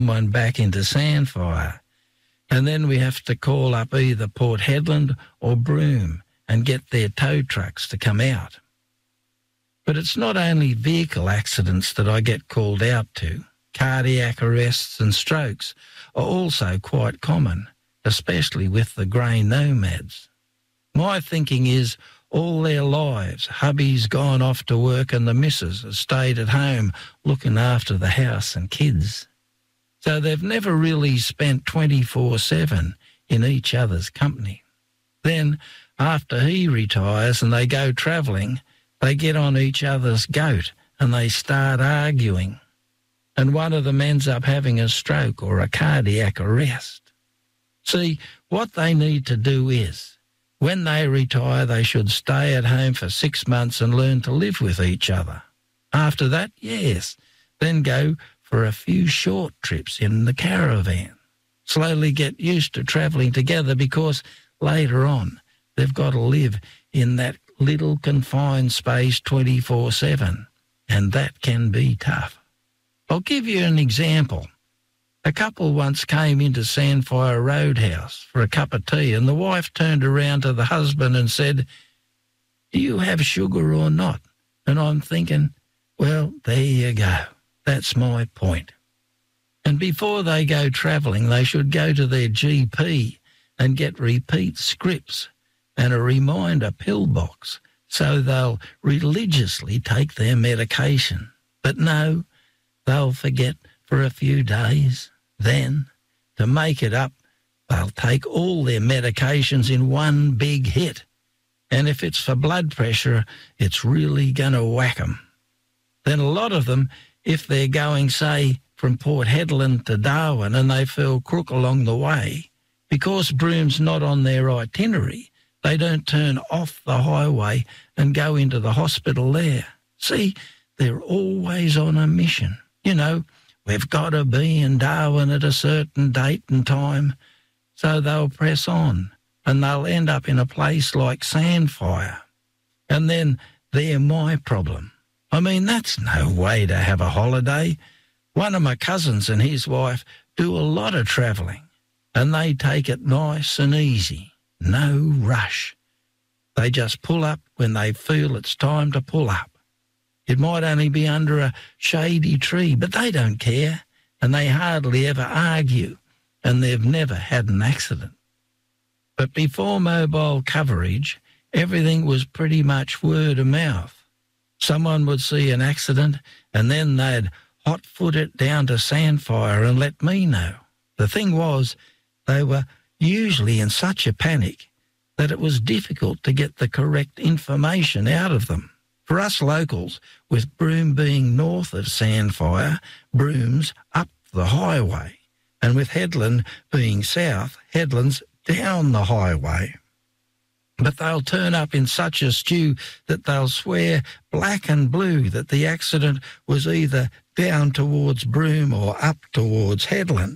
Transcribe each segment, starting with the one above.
one back into Sandfire. And then we have to call up either Port Hedland or Broome and get their tow trucks to come out. But it's not only vehicle accidents that I get called out to. Cardiac arrests and strokes are also quite common, especially with the grey nomads. My thinking is all their lives, hubby's gone off to work and the missus has stayed at home looking after the house and kids. So they've never really spent 24/7 in each other's company. Then, after he retires and they go travelling, they get on each other's goat and they start arguing. And one of them ends up having a stroke or a cardiac arrest. See, what they need to do is, when they retire, they should stay at home for 6 months and learn to live with each other. After that, yes, then go for a few short trips in the caravan. Slowly get used to travelling together because later on they've got to live in that little confined space 24/7, and that can be tough. I'll give you an example. A couple once came into Sandfire Roadhouse for a cup of tea and the wife turned around to the husband and said, "Do you have sugar or not?" And I'm thinking, well, there you go. That's my point. And before they go travelling, they should go to their GP and get repeat scripts and a reminder pill box so they'll religiously take their medication. But no, they'll forget for a few days. Then, to make it up, they'll take all their medications in one big hit. And if it's for blood pressure, it's really going to whack them. Then a lot of them, if they're going, say, from Port Hedland to Darwin and they feel crook along the way, because Broome's not on their itinerary, they don't turn off the highway and go into the hospital there. See, they're always on a mission. You know, we've got to be in Darwin at a certain date and time. So they'll press on and they'll end up in a place like Sandfire. And then they're my problem. I mean, that's no way to have a holiday. One of my cousins and his wife do a lot of travelling and they take it nice and easy. No rush. They just pull up when they feel it's time to pull up. It might only be under a shady tree, but they don't care, and they hardly ever argue, and they've never had an accident. But before mobile coverage, everything was pretty much word of mouth. Someone would see an accident, and then they'd hot-foot it down to Sandfire and let me know. The thing was, they were usually in such a panic that it was difficult to get the correct information out of them. For us locals, with Broome being north of Sandfire, Broome's up the highway, and with Hedland being south, Hedland's down the highway. But they'll turn up in such a stew that they'll swear black and blue that the accident was either down towards Broome or up towards Hedland.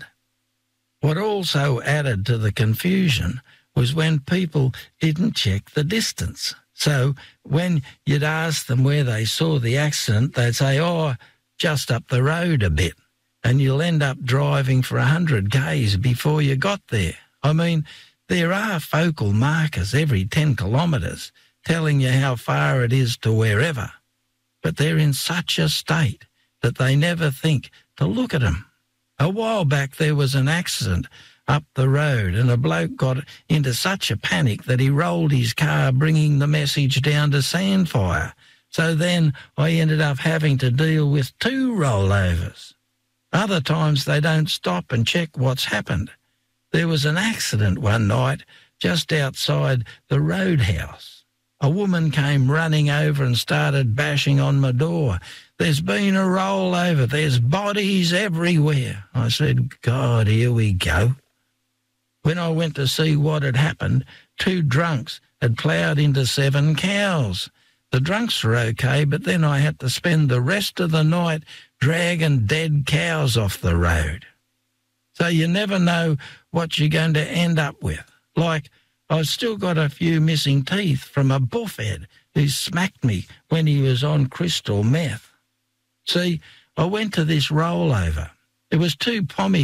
What also added to the confusion was when people didn't check the distance. So when you'd ask them where they saw the accident, they'd say, "Oh, just up the road a bit," and you'll end up driving for 100 k's before you got there. I mean, there are focal markers every 10 kilometres telling you how far it is to wherever, but they're in such a state that they never think to look at them. A while back there was an accident up the road and a bloke got into such a panic that he rolled his car bringing the message down to Sandfire. So then I ended up having to deal with 2 rollovers. Other times they don't stop and check what's happened. There was an accident one night just outside the roadhouse. A woman came running over and started bashing on my door. "There's been a rollover. There's bodies everywhere." I said, "God, here we go." When I went to see what had happened, 2 drunks had ploughed into 7 cows. The drunks were okay, but then I had to spend the rest of the night dragging dead cows off the road. So you never know what you're going to end up with. Like, I've still got a few missing teeth from a buffhead who smacked me when he was on crystal meth. See, I went to this rollover It was too pommy